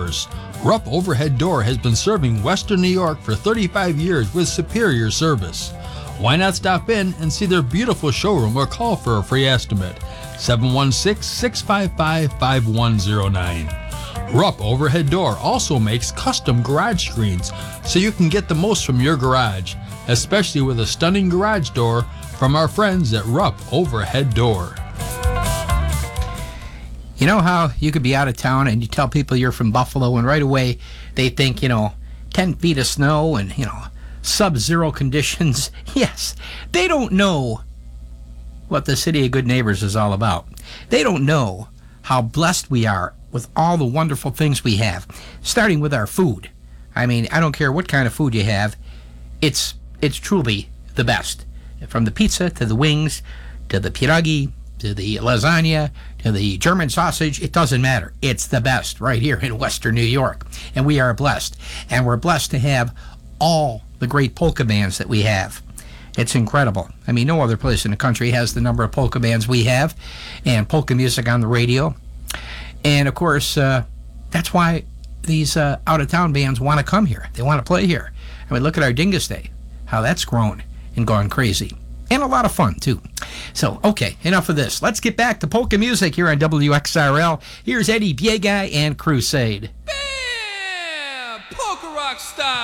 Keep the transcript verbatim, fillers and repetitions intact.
doors. Rupp Overhead Door has been serving Western New York for thirty-five years with superior service. Why not stop in and see their beautiful showroom or call for a free estimate? seven one six, six five five, five one zero nine. Rupp Overhead Door also makes custom garage screens so you can get the most from your garage, especially with a stunning garage door from our friends at Rupp Overhead Door. You know how you could be out of town and you tell people you're from Buffalo and right away they think, you know, ten feet of snow and, you know, sub-zero conditions? Yes, they don't know what the City of Good Neighbors is all about. They don't know how blessed we are with all the wonderful things we have, starting with our food. I mean, I don't care what kind of food you have, it's it's truly the best. From the pizza to the wings to the pierogi to the lasagna to the German sausage, it doesn't matter. It's the best right here in Western New York. And we are blessed. And we're blessed to have all the great polka bands that we have. It's incredible. I mean, no other place in the country has the number of polka bands we have and polka music on the radio. And, of course, uh, that's why these uh, out-of-town bands want to come here. They want to play here. I mean, look at our Dingus Day, how that's grown and gone crazy. And a lot of fun, too. So, okay, enough of this. Let's get back to polka music here on W X R L. Here's Eddie Biega and Crusade. Bam! Polka rock style.